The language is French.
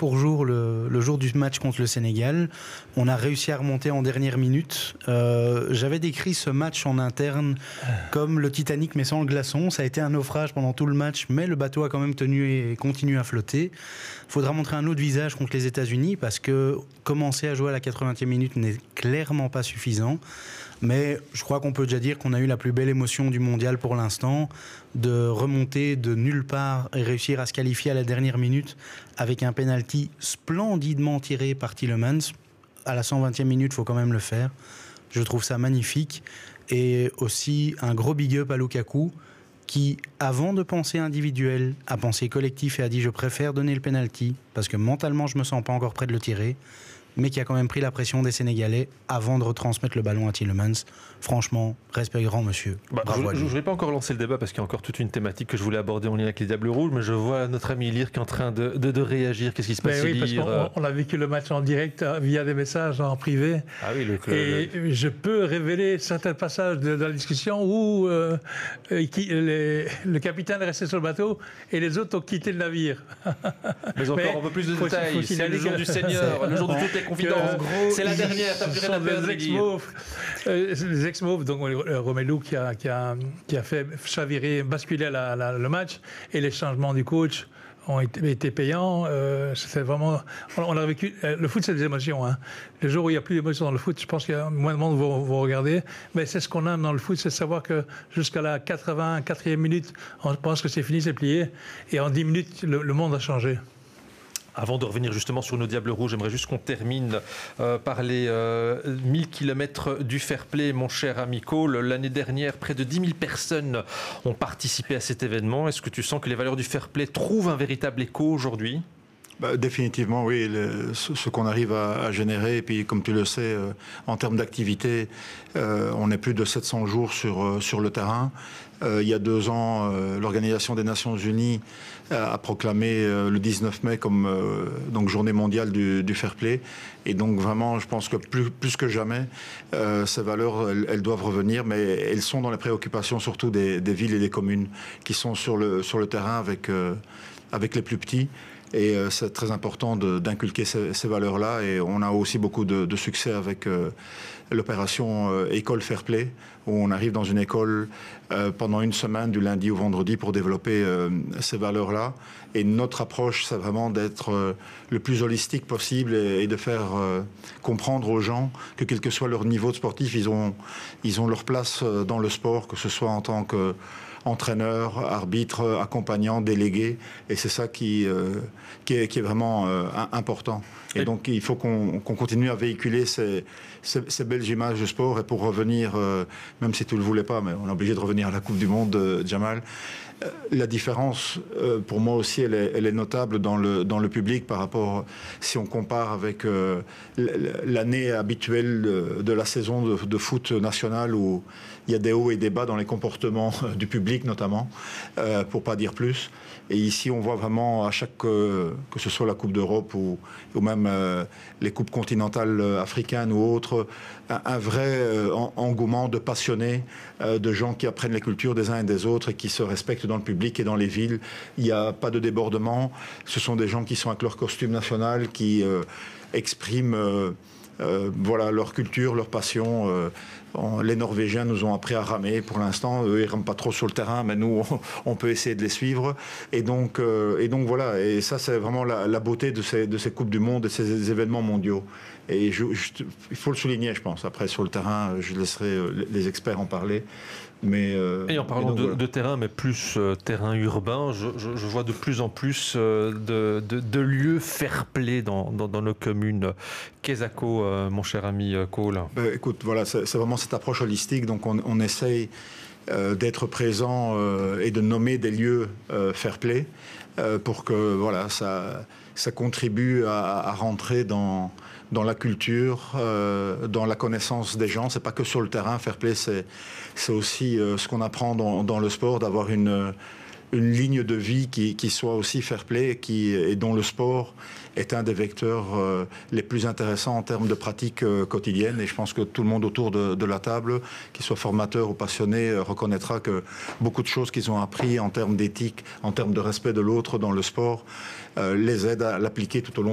pour jour le jour du match contre le Sénégal. On a réussi à remonter en dernière minute. J'avais décrit ce match en interne comme le Titanic mais sans le glaçon. Ça a été un naufrage pendant tout le match, mais le bateau a quand même tenu et continue à flotter. Il faudra montrer un autre visage contre les États-Unis parce que commencer à jouer à la 80e minute n'est clairement pas suffisant. Mais je crois qu'on peut déjà dire qu'on a eu la plus belle émotion du mondial pour l'instant, de remonter de nulle part et réussir à se qualifier à la dernière minute avec un penalty splendidement tiré par Tielemans. À la 120e minute, il faut quand même le faire. Je trouve ça magnifique. Et aussi un gros big up à Lukaku qui, avant de penser individuel, a pensé collectif et a dit « je préfère donner le penalty parce que mentalement, je ne me sens pas encore prêt de le tirer ». Mais qui a quand même pris la pression des Sénégalais avant de retransmettre le ballon à Tielemans. Franchement, respect grand monsieur. Bravo à lui. Je ne vais pas encore lancer le débat parce qu'il y a encore toute une thématique que je voulais aborder en lien avec les Diables Rouges, mais je vois notre ami Lire qui est en train de réagir. Qu'est-ce qui se passe, oui, parce qu'on a vécu le match en direct via des messages en privé. Ah oui, et je peux révéler certains passages de la discussion où le capitaine est resté sur le bateau et les autres ont quitté le navire. Mais encore un peu plus de détails. C'est le jour du Seigneur, le jour de toutes les confidences. C'est la dernière, t'as plus rien à perdre. Les ex-mauves, donc Romelu qui a fait chavirer, basculer le match, et les changements du coach ont été payants. C'est vraiment, on a vécu. Le foot, c'est des émotions. Hein. Les jours où il n'y a plus d'émotions dans le foot, je pense qu'il y a moins de monde vont regarder. Mais c'est ce qu'on aime dans le foot, c'est de savoir que jusqu'à la 84e minute, on pense que c'est fini, c'est plié, et en 10 minutes, le monde a changé. Avant de revenir justement sur nos Diables Rouges, j'aimerais juste qu'on termine par les 1000 km du fair play, mon cher ami Cole. L'année dernière, près de 10 000 personnes ont participé à cet événement. Est-ce que tu sens que les valeurs du fair play trouvent un véritable écho aujourd'hui ? Définitivement, oui. Ce qu'on arrive à générer, et puis comme tu le sais, en termes d'activité, on est plus de 700 jours sur le terrain. Il y a 2 ans, l'Organisation des Nations Unies a proclamé le 19 mai comme donc journée mondiale du fair play. Et donc vraiment, je pense que plus que jamais, ces valeurs, elles doivent revenir, mais elles sont dans les préoccupations surtout des villes et des communes qui sont sur le terrain avec les plus petits. Et c'est très important d'inculquer ces valeurs-là. Et on a aussi beaucoup de succès avec l'opération École Fair Play, où on arrive dans une école pendant une semaine, du lundi au vendredi, pour développer ces valeurs-là. Et notre approche, c'est vraiment d'être le plus holistique possible et de faire comprendre aux gens que quel que soit leur niveau de sportif, ils ont leur place dans le sport, que ce soit en tant que entraîneur, arbitre, accompagnant, délégué, et c'est ça qui est vraiment important. Et donc il faut qu'on continue à véhiculer ces belles images de sport. Et pour revenir, même si tu ne le voulais pas, mais on est obligé de revenir à la Coupe du Monde, Jamal, la différence, pour moi aussi, elle est notable dans le public par rapport, si on compare avec l'année habituelle de la saison de foot national, où il y a des hauts et des bas dans les comportements du public notamment, pour pas dire plus. Et ici, on voit vraiment à chaque, que ce soit la Coupe d'Europe ou même les coupes continentales africaines ou autres, un vrai engouement de passionnés, de gens qui apprennent les cultures des uns et des autres et qui se respectent dans le public et dans les villes. Il n'y a pas de débordement. Ce sont des gens qui sont avec leur costume national, qui expriment leur culture, leur passion. Les Norvégiens nous ont appris à ramer pour l'instant. Eux, ils ne rament pas trop sur le terrain, mais nous, on peut essayer de les suivre. Et donc voilà. Et ça, c'est vraiment la beauté de ces Coupes du Monde et ces événements mondiaux. Et il faut le souligner, je pense. Après, sur le terrain, je laisserai les experts en parler. Et en parlant de terrain, mais plus terrain urbain, je vois de plus en plus de lieux fair play dans nos communes. Kesako, mon cher ami Cole. Écoute, voilà, c'est vraiment cette approche holistique. Donc on essaye d'être présent et de nommer des lieux fair play pour que voilà, ça contribue à rentrer dans la culture, dans la connaissance des gens. C'est pas que sur le terrain. Fair play, c'est aussi ce qu'on apprend dans le sport, d'avoir une ligne de vie qui soit aussi fair play et dont le sport est un des vecteurs les plus intéressants en termes de pratiques quotidiennes. Et je pense que tout le monde autour de la table, qu'il soit formateur ou passionné, reconnaîtra que beaucoup de choses qu'ils ont appris en termes d'éthique, en termes de respect de l'autre dans le sport, les aident à l'appliquer tout au long